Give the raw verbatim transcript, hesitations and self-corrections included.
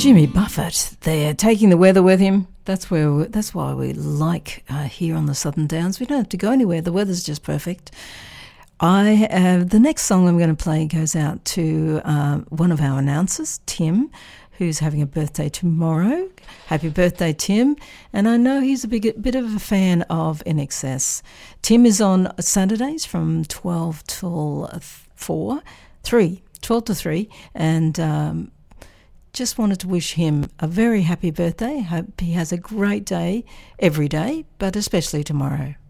Jimmy Buffett, they're taking the weather with him. That's where we, that's why we like uh, here on the Southern Downs. We don't have to go anywhere. The weather's just perfect. I uh, the next song I'm going to play goes out to uh, one of our announcers, Tim, who's having a birthday tomorrow. Happy birthday, Tim. And I know he's a big, bit of a fan of I N X S. Tim is on Saturdays from twelve till four, three, twelve to three, and um, just wanted to wish him a very happy birthday. Hope he has a great day every day, but especially tomorrow.